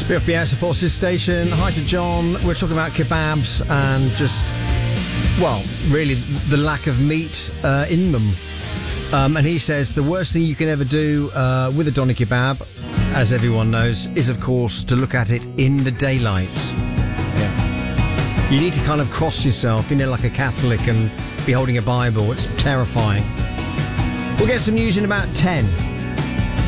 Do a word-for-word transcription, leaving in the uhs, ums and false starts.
B F B S Forces Station. Hi to John. We're talking about kebabs and just, well, really the lack of meat uh, in them. Um, and he says the worst thing you can ever do uh, with a doner kebab, as everyone knows, is of course to look at it in the daylight. Yeah. You need to kind of cross yourself, you know, like a Catholic and be holding a Bible. It's terrifying. We'll get some news in about ten.